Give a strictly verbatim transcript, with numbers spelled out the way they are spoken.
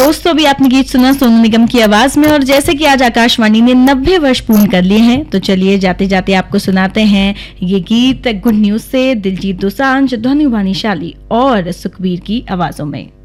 दोस्तों अभी आपने गीत सुना सोनू निगम की आवाज में, और जैसे कि आज आकाशवाणी ने नब्बे वर्ष पूर्ण कर लिए हैं, तो चलिए जाते जाते आपको सुनाते हैं ये गीत गुड न्यूज से दिलजीत दोसांझ, ध्वनि भानुशाली और सुखबीर की आवाजों में।